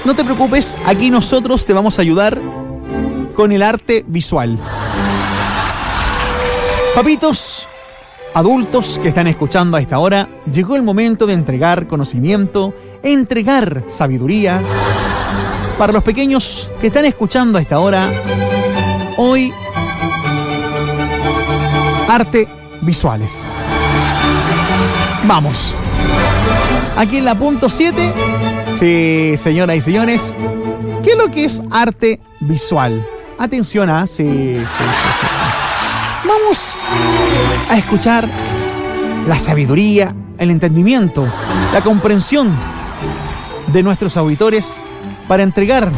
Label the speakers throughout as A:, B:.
A: no te preocupes, aquí nosotros te vamos a ayudar con el arte visual. Papitos, adultos que están escuchando a esta hora, llegó el momento de entregar conocimiento, entregar sabiduría. Para los pequeños que están escuchando a esta hora, hoy, arte visuales. Vamos. Aquí en la punto 7, sí, señoras y señores, ¿qué es lo que es arte visual? Atención, sí. Vamos a escuchar la sabiduría, el entendimiento, la comprensión de nuestros auditores para entregar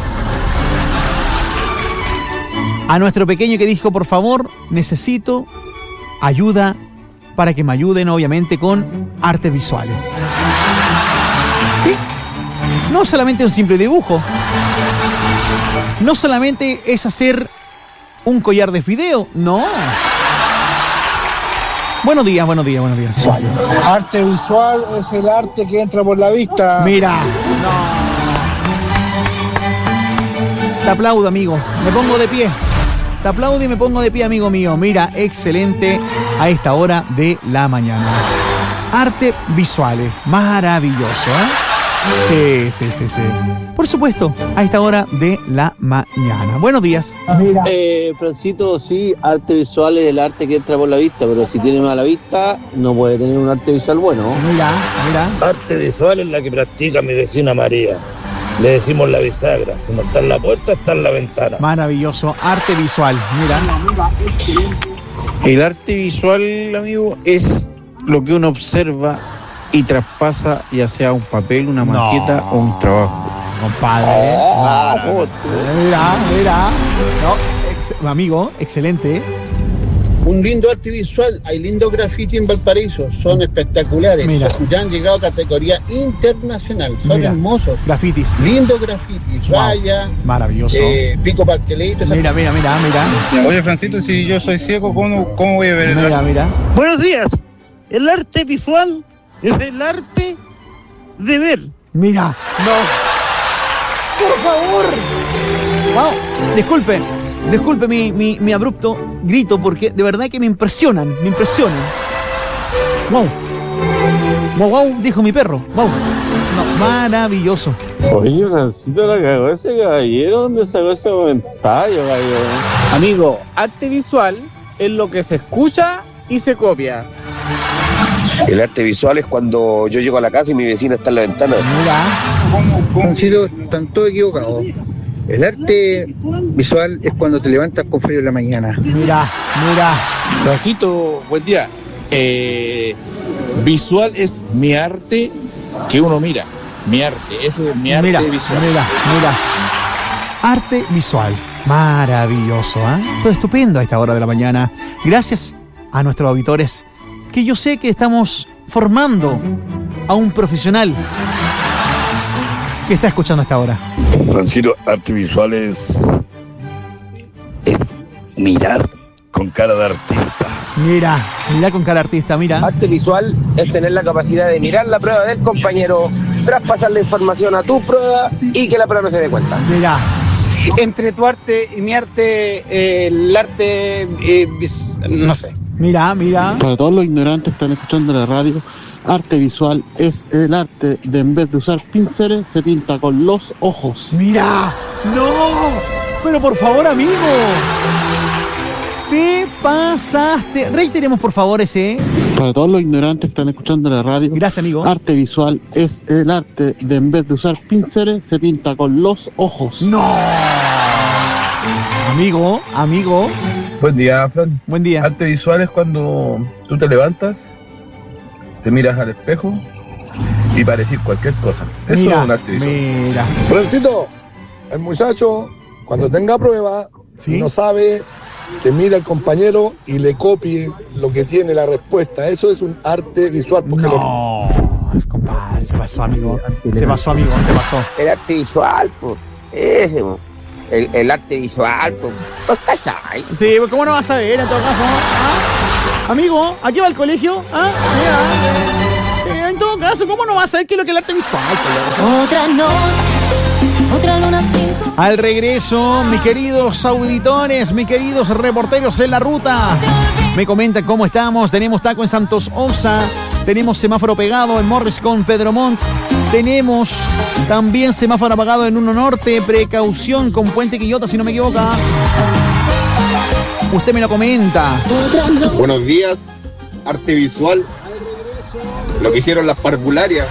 A: a nuestro pequeño que dijo, por favor, necesito ayuda para que me ayuden, obviamente, con artes visuales. ¿Sí? No solamente un simple dibujo. No solamente es hacer un collar de fideo, no. Buenos días.
B: Arte visual es el arte que entra por la vista.
A: Mira. No. Te aplaudo, amigo. Me pongo de pie. Te aplaudo y me pongo de pie, amigo mío. Mira, excelente a esta hora de la mañana. Arte visuales. Maravilloso, ¿eh? Sí. Por supuesto, a esta hora de la mañana. Buenos días.
C: Francito, sí, arte visual es el arte que entra por la vista, pero si tiene mala vista, no puede tener un arte visual bueno.
A: Mira.
D: Arte visual es la que practica mi vecina María. Le decimos la bisagra. Si no está en la puerta, está en la ventana.
A: Maravilloso. Arte visual. Mira.
E: El arte visual, amigo, es lo que uno observa y traspasa, ya sea un papel, una maqueta o un trabajo.
A: Compadre. Mira. No, amigo, excelente.
B: Un lindo arte visual. Hay lindos graffiti en Valparaíso. Son espectaculares.
A: Mira.
B: Ya han llegado a categoría internacional. Son hermosos.
A: Grafitis.
B: Lindos grafitis.
A: Wow.
B: Raya.
A: Maravilloso.
B: Pico pastelito.
A: Mira.
F: Oye, Francito, si yo soy ciego, ¿cómo voy a ver el arte?
A: Mira.
G: Buenos días. El arte visual es el arte de ver.
A: Mira. No. Por favor. Wow. Disculpe mi abrupto grito, porque de verdad que me impresionan. Wow, dijo mi perro. Wow. No, maravilloso.
C: Oye, Francito, la cagó ese caballero. ¿Dónde sacó ese comentario, gallo?
G: Amigo, arte visual es lo que se escucha y se copia.
H: El arte visual es cuando yo llego a la casa y mi vecina está en la ventana.
A: Mira.
B: Francito, están todos equivocados. El arte visual es cuando te levantas con frío en la mañana.
A: Mira.
I: Francito, buen día. Visual es mi arte que uno mira. Mi arte, ese es mi arte visual.
A: Mira. Arte visual. Maravilloso, ¿eh? Todo estupendo a esta hora de la mañana. Gracias a nuestros auditores, que yo sé que estamos formando a un profesional que está escuchando a esta hora.
J: Francino, arte visual es mirar con cara de artista.
A: Mira con cara de artista, mira.
C: Arte visual es tener la capacidad de mirar la prueba del compañero, traspasar la información a tu prueba y que la prueba no se dé cuenta.
A: Mira.
B: Entre tu arte y mi arte, el arte, no sé.
A: Mira.
K: Para todos los ignorantes que están escuchando la radio, arte visual es el arte de, en vez de usar pinceles, se pinta con los ojos.
A: Mira. No. Pero por favor, amigo. Te pasaste. Reiteremos, por favor, ese.
K: Para todos los ignorantes que están escuchando la radio.
A: Gracias, amigo.
K: Arte visual es el arte de, en vez de usar pinceles, se pinta con los ojos.
A: No. Amigo.
F: Buen día, Fran.
A: Buen día.
F: Arte visual es cuando tú te levantas, te miras al espejo y pareces cualquier cosa. Eso es un arte visual.
A: Mira.
B: Francito, el muchacho, cuando tenga prueba,
A: ¿sí?
B: No sabe que mira al compañero y le copie lo que tiene la respuesta. Eso es un arte visual.
A: No, compadre, se pasó, amigo. Se pasó.
C: El arte visual, pues. Ese, el arte visual, pues. ¿Vos cachai?
A: Sí, pues ¿cómo no vas a ver en todo caso? ¿Ah? Amigo, ¿a qué va al colegio? ¿Ah? Mira. En todo caso, ¿cómo no vas a saber qué es lo que es el arte visual?
L: Otra noche, otra
A: Al regreso, mis queridos auditores, mis queridos reporteros en la ruta, me comentan cómo estamos. Tenemos taco en Santos Osa, tenemos semáforo pegado en Morris con Pedro Montt, tenemos también semáforo apagado en Uno Norte, precaución con Puente Quillota, si no me equivoco. Usted me lo comenta.
L: Buenos días, arte visual, lo que hicieron las parvularias.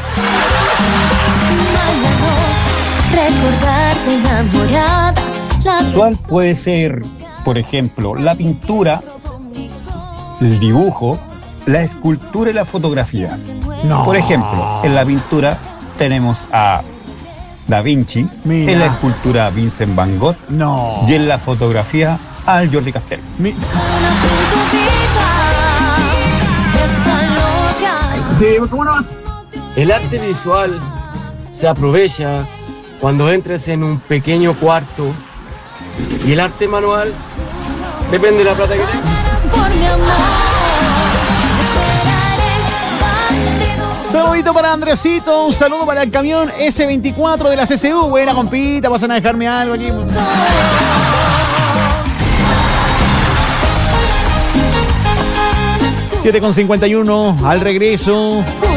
M: Visual puede ser, por ejemplo, la pintura, el dibujo, la escultura y la fotografía.
A: No.
M: Por ejemplo, en la pintura tenemos a Da Vinci,
A: Mira.
M: en la escultura a Vincent Van Gogh,
A: No.
M: y en la fotografía al Jordi Castell.
A: Sí, ¿cómo no?
N: El arte visual se aprovecha cuando entres en un pequeño cuarto, y el arte manual depende de la plata que tengas.
A: Saludito para Andresito, un saludo para el camión S24 de la CCU. Buena compita, pasan a dejarme algo aquí. 7:51 al regreso.